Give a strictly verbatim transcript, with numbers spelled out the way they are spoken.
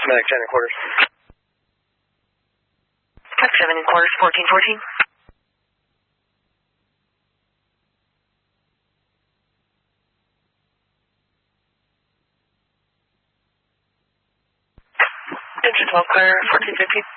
Medic ten and quarters. seven and quarters, fourteen fourteen. Engine twelve clear, fourteen fifteen.